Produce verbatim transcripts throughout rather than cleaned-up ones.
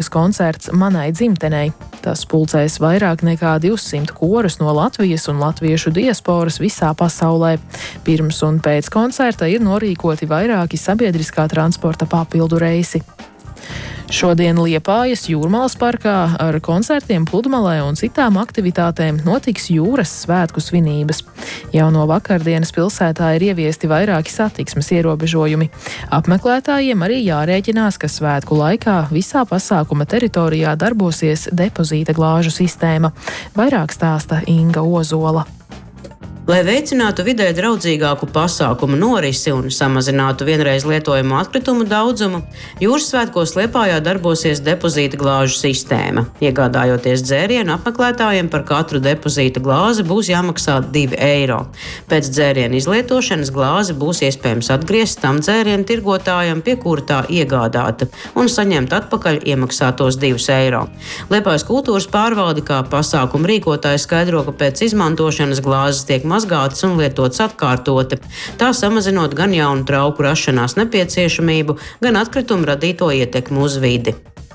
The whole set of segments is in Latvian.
koncerts manai dzimtenei. Tas pulcēs vairāk nekā divsimt korus no Latvijas un latviešu diasporas visā pasaulē. Pirms un pēc koncerta ir norīkoti vairāki sabiedriskā transporta papildu reisi. Šodien Liepājas Jūrmalas parkā ar koncertiem pludmalē un citām aktivitātēm notiks jūras svētku svinības. Jau no vakardienas pilsētā ir ieviesti vairāki satiksmes ierobežojumi. Apmeklētājiem arī jārēķinās, ka svētku laikā visā pasākuma teritorijā darbosies depozīta glāžu sistēma. Vairāk stāsta Inga Ozola. Lai veicinātu vidē draudzīgāku pasākumu norisi un samazinātu vienreiz lietojumu atkritumu daudzumu, jūras svētkos Liepājā darbosies depozīta glāžu sistēma. Iegādājoties dzērienu, apmeklētājiem par katru depozīta glāzi būs jāmaksā divi eiro. Pēc dzēriena izlietošanas glāzi būs iespējams atgriezt tam dzērienu tirgotājam, pie kura tā iegādāta, un saņemt atpakaļ iemaksātos divus eiro. Liepājas kultūras pārvalde kā pasākumu rīkotāji skaidro, ka pēc izmantošanas glāzes tiek mazgātas un lietotas atkārtoti, tā samazinot gan jaunu trauku rašanās nepieciešamību, gan atkritumu radīto ietekmu uz vidi.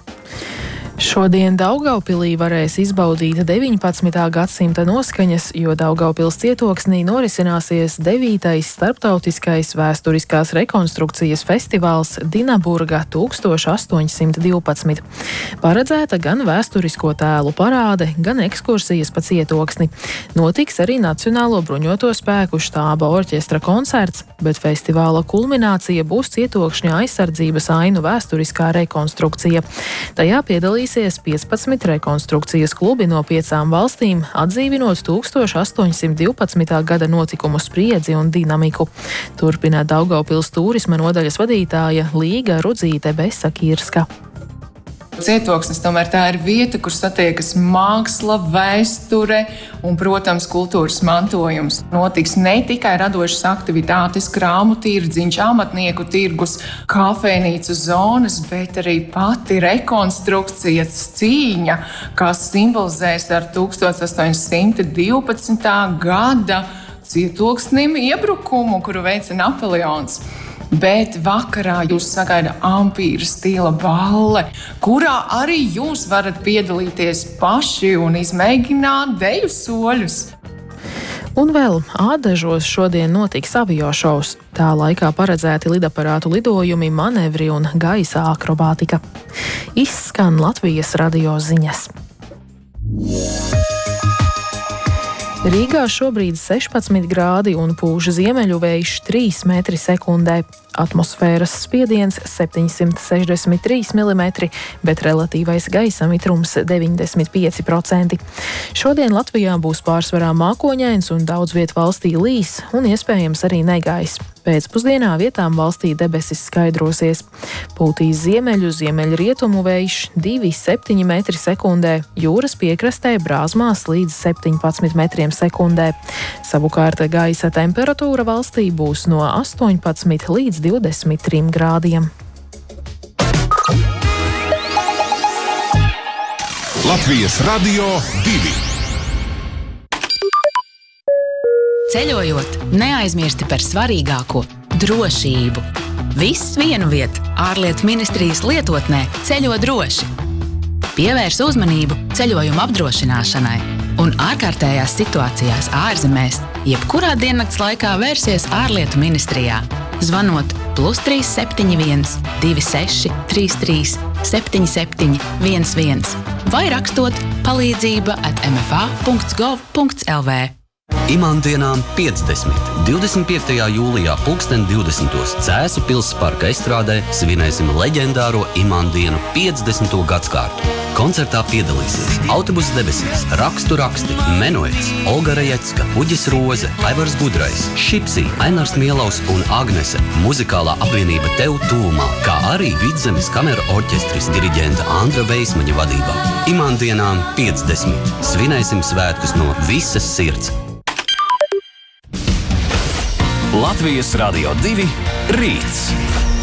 Šodien Daugavpilī varēs izbaudīt deviņpadsmitā gadsimta noskaņas, jo Daugavpils cietoksnī norisināsies devītais starptautiskais vēsturiskās rekonstrukcijas festivāls Dinaburga tūkstoš astoņsimt divpadsmit. Paredzēta gan vēsturisko tēlu parāde, gan ekskursijas pa cietoksni. Notiks arī Nacionālo bruņoto spēku štāba orķestra koncerts, bet festivāla kulminācija būs cietokšņa aizsardzības ainu vēsturiskā rekonstrukcija. Tajā piedalīs piecpadsmit rekonstrukcijas klubi no piecām valstīm, atdzīvinot tūkstoš astoņsimt divpadsmitā gada notikumu spriedzi un dinamiku. Turpina Daugavpils turisma nodaļas vadītāja Līga Rudzīte Besakirska. Cietoksnis tomēr tā ir vieta, kur satiekas māksla, vēsture un, protams, kultūras mantojums. Notiks ne tikai radošas aktivitātes, krāmu tirdziņš, amatnieku tirgus, kafejnīcu zonas, bet arī pati rekonstrukcijas cīņa, kas simbolizēs ar tūkstoš astoņsimt divpadsmitā gada cietoksnim iebrukumu, kuru veica Napoleons. Bet vakarā jūs sagaida ampīra stila balle, kurā arī jūs varat piedalīties paši un izmēģināt deju soļus. Un vēl Ādažos šodien notiks aviošovs. Tā laikā paredzēti lidaparātu lidojumi, manevri un gaisa akrobātika. Izskan Latvijas radio ziņas. Rīgā šobrīd sešpadsmit grādi un pūš ziemeļu vējš trīs metri sekundē. Atmosfēras spiediens septiņsimt sešdesmit trīs milimetri, bet relatīvais gaisa mitrums deviņdesmit pieci procenti. Šodien Latvijā būs pārsvarā mākoņains un daudz viet valstī līs un iespējams arī negaiss. Pēcpusdienā vietām valstī debesis skaidrosies. Pūtīs ziemeļu, ziemeļrietumu vējš divi līdz septiņi metri sekundē, jūras piekrastē brāzmās līdz septiņpadsmit metriem sekundē. Savukārt gaisa temperatūra valstī būs no astoņpadsmit līdz divdesmit trim grādiem. Latvijas radio divi. Ceļojot, neaizmirsti par svarīgāko – drošību. Viss vienu vietu ārlietu ministrijas lietotnē ceļo droši. Pievērs uzmanību ceļojumu apdrošināšanai un ārkārtējās situācijās ārzemēs, jebkurā diennakts laikā vērsies ārlietu ministrijā, zvanot plus trīs septiņi viens divi seši trīs trīs septiņi septiņi viens viens vai rakstot palīdzība at m f a punkts gov punkts l v. Imandienām piecdesmit. divdesmit piektajā jūlijā pulksten divdesmitos Cēsu pilsparka estrādē svinēsim leģendāro Imandienu piecdesmito gadskārtu. Koncertā piedalīsies Autobuss debesīs, Rakstu raksti, Menuets, Olga Rejecka, Uģis Roze, Aivars Gudrais, Šipsī, Ainārs Mielaus un Agnese, muzikālā apvienība Tev tūmā, kā arī Vidzemes kamera orķestris diriģenta Andra Veismaņa vadībā. Imandienām piecdesmit. Svinēsim svētkus no visas sirds. Latvijas radio divi rīts.